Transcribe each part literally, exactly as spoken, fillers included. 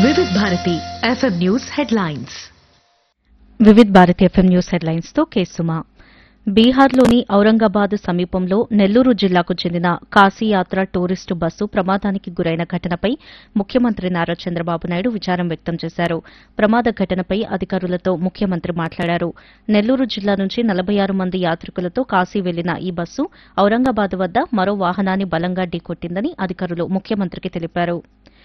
వివిధ Bharati FM news headlines. వివిధ Bharati FM news headlines తో కేసుమా. బీహార్లోని ఔరంగాబాద్ సమీపంలో నెల్లూరు జిల్లాకు చెందిన కాశీయాత్ర టూరిస్టు బస్సు ప్రమాదానికి గురైన ఘటనపై ముఖ్యమంత్రి నారా చంద్రబాబు నాయుడు విచారం వ్యక్తం చేశారు. ప్రమాద ఘటనపై అధికారులతో ముఖ్యమంత్రి మాట్లాడారు. నెల్లూరు జిల్లా నుంచి నలభై ఆరు మంది యాత్రికులతో కాశీ వెళ్లిన ఈ బస్సు ఔరంగాబాద్ వద్ద మరో వాహనాన్ని బలంగా ఢీకొట్టిందని అధికారులు ముఖ్యమంత్రికి తెలిపారు.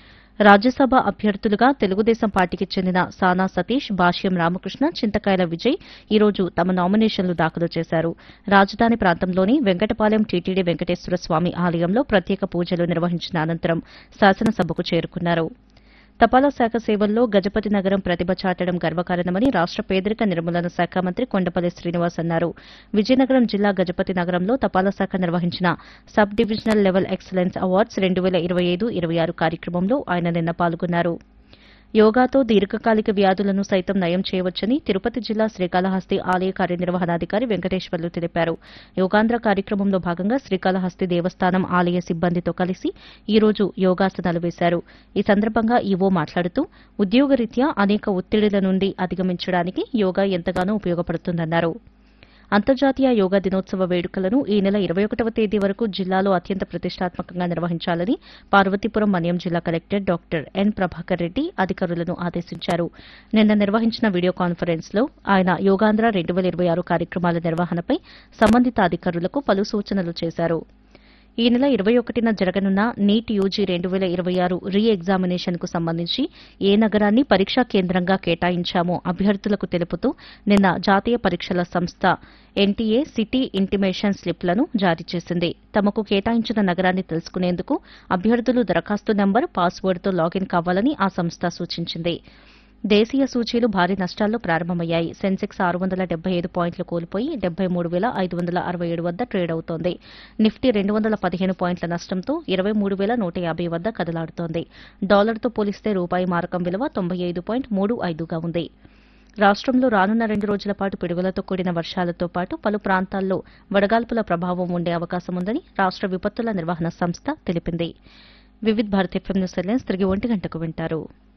రాజ్యసభ అభ్యర్థులుగా తెలుగుదేశం పార్టీకి చెందిన సానా సతీష్, భాష్యం రామకృష్ణ, చింతకాయల విజయ్ ఈ రోజు తమ నామినేషన్లు దాఖలు చేశారు. రాజధాని ప్రాంతంలోని వెంకటపాలెం టీటీడీ వెంకటేశ్వర స్వామి ఆలయంలో ప్రత్యేక పూజలు నిర్వహించిన అనంతరం శాసనసభకు చేరుకున్నారు. తపాలా శాఖ సేవల్లో గజపతి నగరం ప్రతిభ చాటడం గర్వకారణమని రాష్ట పేదరిక నిర్మూలన శాఖ మంత్రి కొండపల్లి శ్రీనివాస్ అన్నారు. విజయనగరం జిల్లా గజపతి నగరంలో తపాలా శాఖ నిర్వహించిన sub divisional level excellence awards రెండు వేల ఇరవై ఐదు ఇరవై ఆరు కార్యక్రమంలో ఆయన నిన్న పాల్గొన్నారు. యోగాతో దీర్ఘకాలిక వ్యాధులను సైతం నయం చేయవచ్చని తిరుపతి జిల్లా శ్రీకాళహస్తి ఆలయ కార్యనిర్వహణాధికారి వెంకటేశ్వర్లు తెలిపారు. యోగాంధ్ర కార్యక్రమంలో భాగంగా శ్రీకాళహస్తి దేవస్థానం ఆలయ సిబ్బందితో కలిసి ఈ రోజు యోగాసనాలు వేశారు. ఈ సందర్భంగా ఈవో మాట్లాడుతూ ఉద్యోగరీత్యా అనేక ఒత్తిడిల నుండి అధిగమించడానికి యోగా ఎంతగానో ఉపయోగపడుతుందన్నారు. అంతర్జాతీయ యోగా దినోత్సవ వేడుకలను ఈ నెల ఇరవై ఒకటవ తేదీ వరకు జిల్లాలో అత్యంత ప్రతిష్టాత్మకంగా నిర్వహించాలని పార్వతీపురం మన్యం జిల్లా collector doctor N Prabhakar Reddy అధికారులను ఆదేశించారు. నిన్న నిర్వహించిన వీడియో కాన్ఫరెన్స్ లో ఆయన యోగాంధ్ర రెండు వేల ఇరవై ఆరు కార్యక్రమాల నిర్వహణపై సంబంధిత అధికారులకు పలు సూచనలు చేశారు. ఈ నెల ఇరవై ఒకటిన జరగనున్న నీట్ యూజీ రెండు వేల ఇరవై ఆరు రీ ఎగ్జామినేషన్కు సంబంధించి ఏ నగరాన్ని పరీక్షా కేంద్రంగా కేటాయించామో అభ్యర్థులకు తెలుపుతూ నిన్న జాతీయ పరీక్షల సంస్థ ఎన్టీఏ సిటీ ఇంటిమేషన్ స్లిప్లను జారీ చేసింది. తమకు కేటాయించిన నగరాన్ని తెలుసుకునేందుకు అభ్యర్థులు దరఖాస్తు నంబర్, పాస్వర్డ్తో లాగిన్ కావాలని ఆ సంస్థ సూచించింది. దేశీయ సూచీలు భారీ నష్టాల్లో ప్రారంభమయ్యాయి. సెన్సెక్స్ ఆరు వందల డెబ్బై ఐదు పాయింట్లు కోల్పోయి డెబ్బై మూడు వేల ఐదు వందల అరవై ఏడు వద్ద ట్రేడ్ అవుతోంది. నిఫ్టీ రెండు వందల పదిహేను పాయింట్ల నష్టంతో ఇరవై మూడు వేల నూట యాభై వద్ద కదలాడుతోంది. డాలర్తో పోలిస్తే రూపాయి మారకం విలువ తొంభై ఐదు పాయింట్ మూడు ఐదుగా ఉంది. రాష్టంలో రానున్న రెండు రోజుల పాటు పిడుగులతో కూడిన వర్షాలతో పాటు పలు ప్రాంతాల్లో వడగాల్పుల ప్రభావం ఉండే అవకాశం ఉందని రాష్ట విపత్తుల నిర్వహణ సంస్థ తెలిపింది. వివిధ భారతి ఎఫ్ఎం న్యూస్ హెడ్లైన్స్ తిరిగి ఒంటి గంటకు వింటారు.